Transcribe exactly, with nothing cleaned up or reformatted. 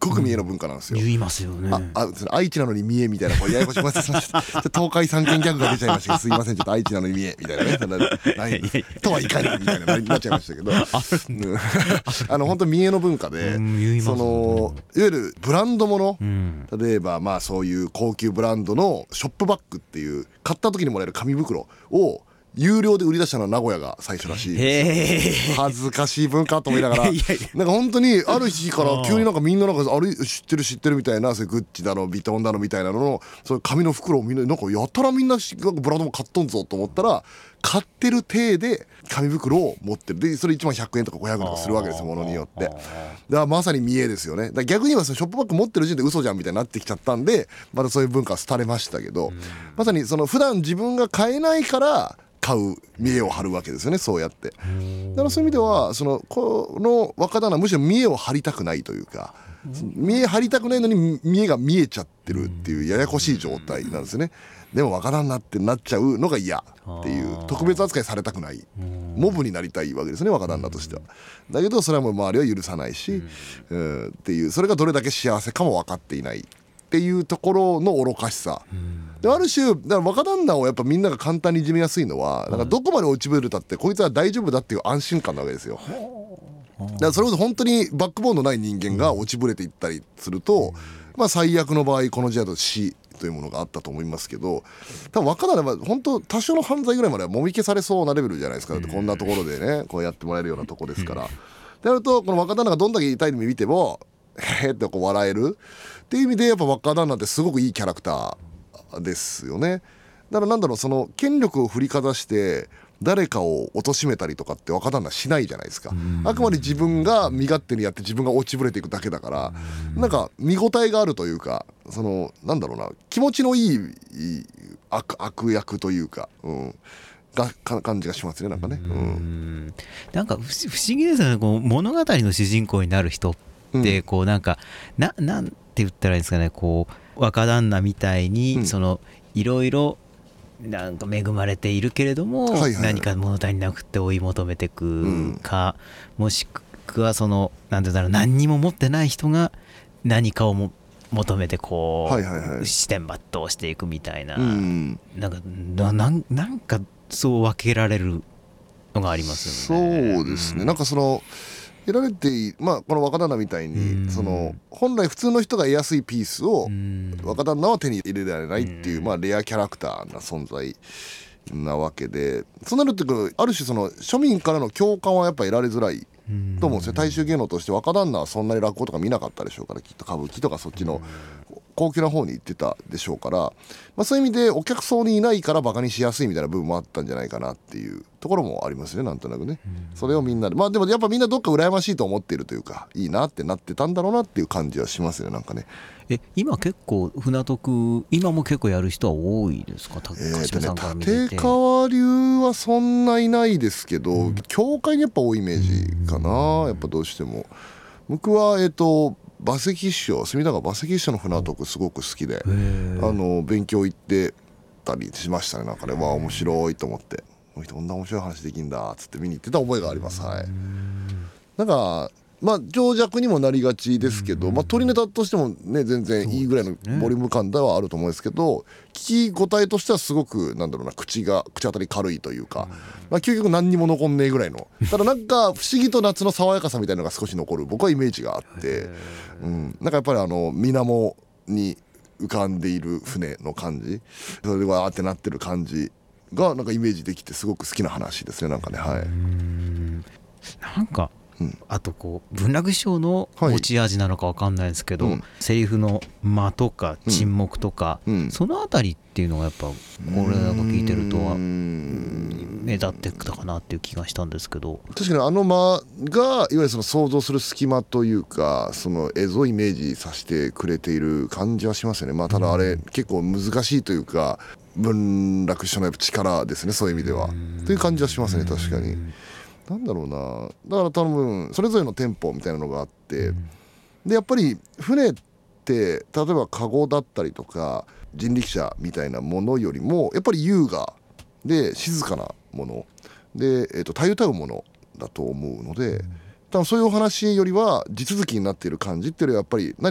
ごく三重の文化なんですよ、 うん、言いますよね。 ああ愛知なのに三重みたいなこうややこしいごめんなさい東海三県ギャグが出ちゃいましたけどすいませんちょっと愛知なのに三重みたいなねそんなないとはいかにみたいななっちゃいましたけどあの本当三重の文化で、うん、そのいわゆるブランドもの、うん、例えばまあそういう高級ブランドのショップバッグっていう買った時にもらえる紙袋を有料で売り出したのは名古屋が最初らしいですよ。恥ずかしい文化と思いながらなんか本当にある日から急になんかみんななんかあれ知ってる知ってるみたいなそういうグッチだのビトンだのみたいなののそういう紙の袋をみんななんかやたらみんななんかブランドも買っとんぞと思ったら買ってる体で紙袋を持ってるでそれいちまんひゃくえんとかごひゃくえんとかするわけですよものによって。だからまさに見栄ですよね。だから逆に言えばそのショップバッグ持ってる時点で嘘じゃんみたいになってきちゃったんでまたそういう文化は廃れましたけどまさにその普段自分が買えないから買う見栄を張るわけですよねそうやって。だからそういう意味ではそのこの若旦那はむしろ見栄を張りたくないというか見栄張りたくないのに見栄が見えちゃってるっていうややこしい状態なんですよね。でも若旦那ってなっちゃうのが嫌っていう特別扱いされたくないモブになりたいわけですね若旦那としては。だけどそれはもう周りは許さないし、うん、っていうそれがどれだけ幸せかも分かっていないっていうところの愚かしさである種だから若旦那をやっぱみんなが簡単にいじめやすいのはなんかどこまで落ちぶれたってこいつは大丈夫だっていう安心感なわけですよ。だからそれこそ本当にバックボーンのない人間が落ちぶれていったりするとまあ最悪の場合この時代だと死というものがあったと思いますけど多分若旦那は本当多少の犯罪ぐらいまではもみ消されそうなレベルじゃないですか。だってこんなところでねこうやってもらえるようなとこですから。であるとこの若旦那がどんだけ痛い目見てもへーってこう笑えるっていう意味でやっぱ若旦那ってすごくいいキャラクターですよね。だからなんだろうその権力を振りかざして誰かを貶めたりとかって若旦那しないじゃないですか。あくまで自分が身勝手にやって自分が落ちぶれていくだけだからなんか見応えがあるというかそのなんだろうな気持ちのいい悪、悪役というか、うん、が感じがしますねなんかね。うん、 なんか不思議ですよねこう物語の主人公になる人ってこうなんか、うん、な, なんて言ったらいいんですかねこう若旦那みたいにそのいろいろなんか恵まれているけれども、はいはいはい、何か物足りなくて追い求めていくか、うん、もしくはそのなんていうんだろう何にも持ってない人が何かをも求めてこう、はいはいはい、視点抜刀していくみたいな、うん、なんかな ん, なんかそう分けられるのがありますよね。 そうですね、うん、なんかその得られてまあこの若旦那みたいにその本来普通の人が得やすいピースを若旦那は手に入れられないっていうまあレアキャラクターな存在なわけでそうなるとある種その庶民からの共感はやっぱ得られづらいと思うんですよ。大衆芸能として若旦那はそんなに落語とか見なかったでしょうからきっと歌舞伎とかそっちの高級な方に行ってたでしょうから、まあ、そういう意味でお客層にいないからバカにしやすいみたいな部分もあったんじゃないかなっていうところもありますねなんとなくね。それをみんなでまあでもやっぱみんなどっか羨ましいと思っているというかいいなってなってたんだろうなっていう感じはしますよなんかね。 え今結構船徳今も結構やる人は多いですか？えーとね、立川流はそんないないですけど、うん、教会にやっぱ多いイメージかな、うん、やっぱどうしても僕はえっ、ー、と馬関師匠隅田川馬関師匠の船徳すごく好きであの勉強行ってたりしましたねなんかねわあ面白いと思ってこの人こんな面白い話できんだっつって見に行ってた覚えがあります。はい、なんかまあ情弱にもなりがちですけど、まあ、取りネタとしてもね全然いいぐらいのボリューム感ではあると思うんですけど聞き応えとしてはすごくなんだろうな口が口当たり軽いというか、まあ、究極何にも残んねえぐらいのただなんか不思議と夏の爽やかさみたいなのが少し残る僕はイメージがあって、うん、なんかやっぱりあの水面に浮かんでいる船の感じそれでわーってなってる感じがなんかイメージできてすごく好きな話ですねなんかね。はい、うーんなんかうん、あとこう文楽師匠の持ち味なのか分かんないですけど、はいうん、セリフの間とか沈黙とか、うん、そのあたりっていうのがやっぱこれなんか聞いてるとは目立ってきたかなっていう気がしたんですけど確かにあの間がいわゆるその想像する隙間というかその映像をイメージさせてくれている感じはしますよね。まあただあれ結構難しいというか文楽師匠のやっぱ力ですねそういう意味ではという感じはしますね確かに。なんだろうなだから多分それぞれのテンポみたいなのがあって、うん、でやっぱり船って例えばカゴだったりとか人力車みたいなものよりもやっぱり優雅で静かなもので、えーと、たゆたうものだと思うので、うん、多分そういうお話よりは地続きになっている感じっていうよりはやっぱり何